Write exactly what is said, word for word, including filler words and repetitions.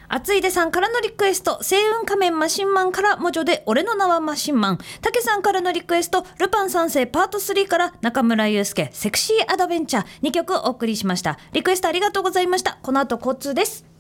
あついでさんからのリクエスト、星雲仮面マシンマンから魔女で俺の名はマシンマン。たけさんからのリクエスト、ルパン三世パートスリーから中村祐介セクシーアドベンチャーにきょくお送りしました。リクエストありがとうございました。この後交通です。